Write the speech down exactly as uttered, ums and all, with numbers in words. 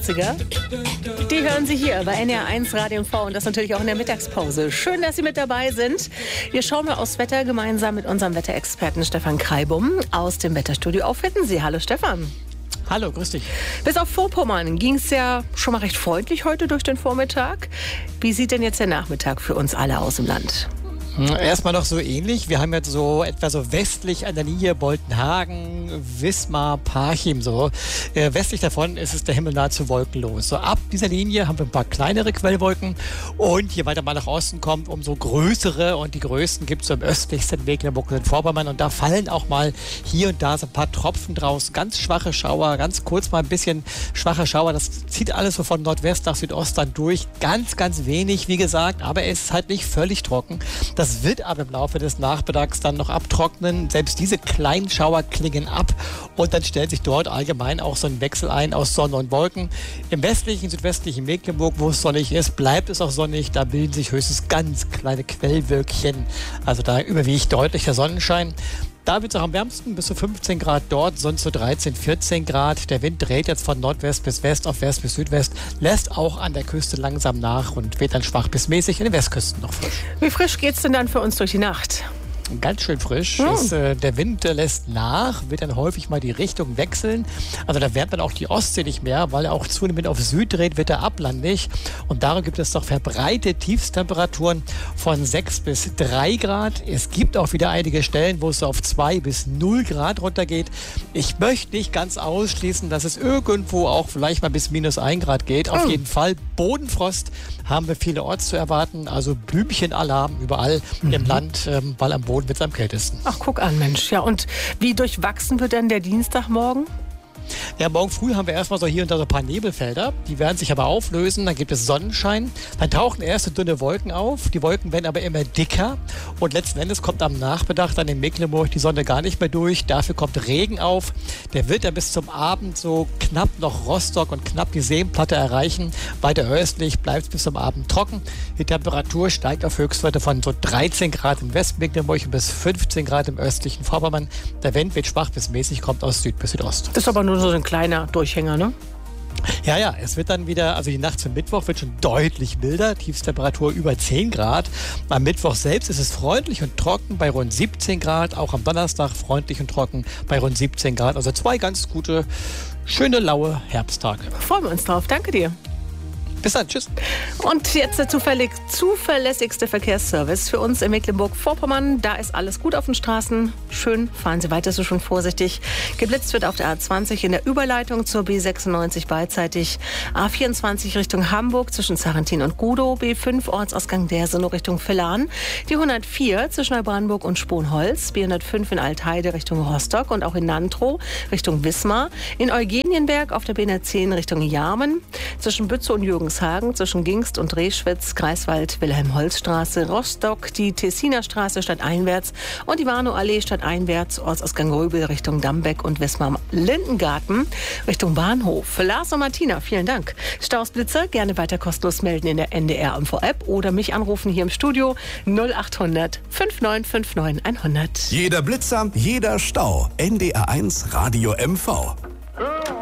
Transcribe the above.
achtziger. Die hören Sie hier bei N D R eins Radio und V und das natürlich auch in der Mittagspause. Schön, dass Sie mit dabei sind. Wir schauen mal aufs Wetter gemeinsam mit unserem Wetterexperten Stefan Kreibum aus dem Wetterstudio auf Hiddensee. Hallo Stefan. Hallo, grüß dich. Bis auf Vorpommern ging es ja schon mal recht freundlich heute durch den Vormittag. Wie sieht denn jetzt der Nachmittag für uns alle aus im Land? Erstmal noch so ähnlich. Wir haben jetzt so etwa so westlich an der Linie Boltenhagen, Wismar, Parchim so. Äh, westlich davon ist es der Himmel nahezu wolkenlos. So ab dieser Linie haben wir ein paar kleinere Quellwolken und je weiter man nach Osten kommt, umso größere und die größten gibt es so im östlichsten Mecklenburg und Vorpommern und da fallen auch mal hier und da so ein paar Tropfen draus. Ganz schwache Schauer, ganz kurz mal ein bisschen schwache Schauer. Das zieht alles so von Nordwest nach Südost dann durch. Ganz, ganz wenig, wie gesagt, aber es ist halt nicht völlig trocken. Das Das wird aber im Laufe des Nachmittags dann noch abtrocknen. Selbst diese kleinen Schauer klingen ab und dann stellt sich dort allgemein auch so ein Wechsel ein aus Sonne und Wolken. Im westlichen, südwestlichen Mecklenburg, wo es sonnig ist, bleibt es auch sonnig. Da bilden sich höchstens ganz kleine Quellwölkchen. Also da überwiegt deutlich der Sonnenschein. Da wird es auch am wärmsten, bis zu fünfzehn Grad dort, sonst so dreizehn, vierzehn Grad. Der Wind dreht jetzt von Nordwest bis West auf West bis Südwest, lässt auch an der Küste langsam nach und weht dann schwach bis mäßig in den Westküsten noch frisch. Wie frisch geht's denn dann für uns durch die Nacht? Ganz schön frisch. Hm. Ist, äh, der Wind äh, lässt nach, wird dann häufig mal die Richtung wechseln. Also da wärmt dann auch die Ostsee nicht mehr, weil er auch zunehmend auf Süd dreht, wird er ablandig. Und darum gibt es doch verbreitete Tiefstemperaturen von sechs bis drei Grad. Es gibt auch wieder einige Stellen, wo es so auf zwei bis null Grad runtergeht. Ich möchte nicht ganz ausschließen, dass es irgendwo auch vielleicht mal bis minus ein Grad geht. Auf hm. jeden Fall Bodenfrost haben wir vielerorts zu erwarten. Also Blümchenalarm überall mhm. im Land, ähm, weil am Boden wird es am kältesten. Ach, guck an, Mensch. Ja, und wie durchwachsen wird denn der Dienstagmorgen? Ja, morgen früh haben wir erstmal so hier und da so ein paar Nebelfelder. Die werden sich aber auflösen. Dann gibt es Sonnenschein. Dann tauchen erste dünne Wolken auf. Die Wolken werden aber immer dicker. Und letzten Endes kommt am Nachmittag dann in Mecklenburg die Sonne gar nicht mehr durch. Dafür kommt Regen auf. Der wird dann bis zum Abend so knapp noch Rostock und knapp die Seenplatte erreichen. Weiter östlich bleibt es bis zum Abend trocken. Die Temperatur steigt auf Höchstwerte von so dreizehn Grad im Westmecklenburg und bis fünfzehn Grad im östlichen Vorpommern. Der Wind wird schwach bis mäßig, kommt aus Süd bis Südost. Das ist aber nur so ein kleiner Durchhänger, ne? Ja, ja, es wird dann wieder, also die Nacht zum Mittwoch wird schon deutlich milder, Tiefstemperatur über zehn Grad. Am Mittwoch selbst ist es freundlich und trocken bei rund siebzehn Grad, auch am Donnerstag freundlich und trocken bei rund siebzehn Grad. Also zwei ganz gute, schöne, laue Herbsttage. Freuen wir uns drauf. Danke dir. Bis dann, tschüss. Und jetzt der zufällig, zuverlässigste Verkehrsservice für uns in Mecklenburg-Vorpommern. Da ist alles gut auf den Straßen. Schön, fahren Sie weiter so schon vorsichtig. Geblitzt wird auf der A zwanzig in der Überleitung zur B sechsundneunzig beidseitig. A vierundzwanzig Richtung Hamburg zwischen Sarrentin und Gudow. B fünf Ortsausgang Dersenow Richtung Villan. Die hundertvier zwischen Neubrandenburg und Sponholz. B hundertfünf in Altheide Richtung Rostock und auch in Nantrow Richtung Wismar. In Eugenienberg auf der B hundertzehn Richtung Jarmen. Zwischen Bützow und Jürgens Hagen, zwischen Gingst und Reschwitz, Greifswald, Wilhelm-Holz-Straße, Rostock, die Tessiner Straße stadteinwärts und die Warnow-Allee stadteinwärts, Ortsausgang Röbel Richtung Dambeck und Wismar-Lindengarten Richtung Bahnhof. Für Lars und Martina, vielen Dank. Staus, Blitzer, gerne weiter kostenlos melden in der N D R M V-App oder mich anrufen hier im Studio null acht hundert fünf neun fünf neun hundert. Jeder Blitzer, jeder Stau. N D R eins Radio M V.